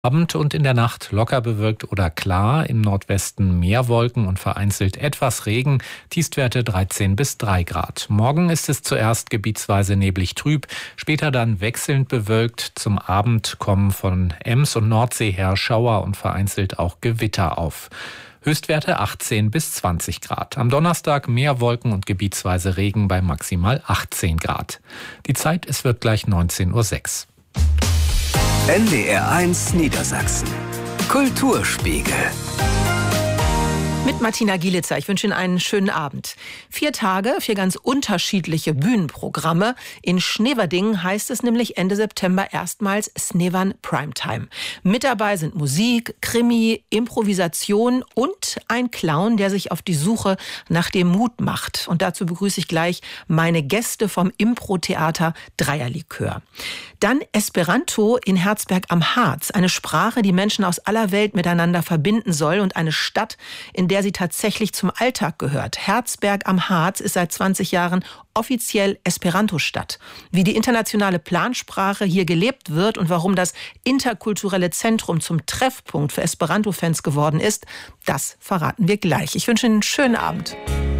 Abend und in der Nacht locker bewölkt oder klar, im Nordwesten mehr Wolken und vereinzelt etwas Regen, Tiefstwerte 13 bis 3 Grad. Morgen ist es zuerst gebietsweise neblig trüb, später dann wechselnd bewölkt. Zum Abend kommen von Ems und Nordsee her Schauer und vereinzelt auch Gewitter auf. Höchstwerte 18 bis 20 Grad. Am Donnerstag mehr Wolken und gebietsweise Regen bei maximal 18 Grad. Die Zeit, es wird gleich 19:06 Uhr. NDR1 Niedersachsen. Kulturspiegel. Mit Martina Gielitzer. Ich wünsche Ihnen einen schönen Abend. 4 Tage, 4 ganz unterschiedliche Bühnenprogramme. In Schneverdingen heißt es nämlich Ende September erstmals Snevern Primetime. Mit dabei sind Musik, Krimi, Improvisation und ein Clown, der sich auf die Suche nach dem Mut macht. Und dazu begrüße ich gleich meine Gäste vom Impro-Theater Dreierlikör. Dann Esperanto in Herzberg am Harz. Eine Sprache, die Menschen aus aller Welt miteinander verbinden soll und eine Stadt, in der sie tatsächlich zum Alltag gehört. Herzberg am Harz ist seit 20 Jahren offiziell Esperanto-Stadt. Wie die internationale Plansprache hier gelebt wird und warum das interkulturelle Zentrum zum Treffpunkt für Esperanto-Fans geworden ist, das verraten wir gleich. Ich wünsche Ihnen einen schönen Abend.